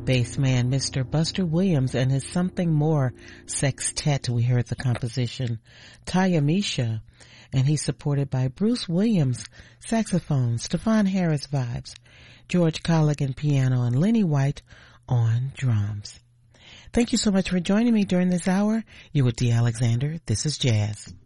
bass man Mr. Buster Williams and his Something More Sextet. We heard the composition Taya Misha, and he's supported by Bruce Williams, saxophone, Stefan Harris vibes, George Colligan piano, and Lenny White on drums. Thank you so much for joining me during this hour. You're with Dee Alexander. This is Jazz.